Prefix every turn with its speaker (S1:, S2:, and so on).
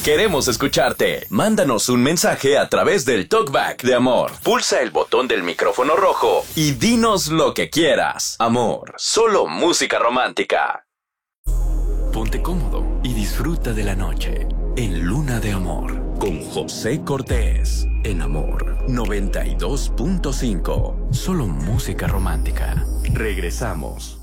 S1: Queremos escucharte. Mándanos un mensaje a través del Talkback de Amor. Pulsa el botón del micrófono rojo y dinos lo que quieras. Amor, solo música romántica. Ponte cómodo y disfruta de la noche en Luna de Amor con José Cortés. En Amor 92.5. Solo música romántica. Regresamos.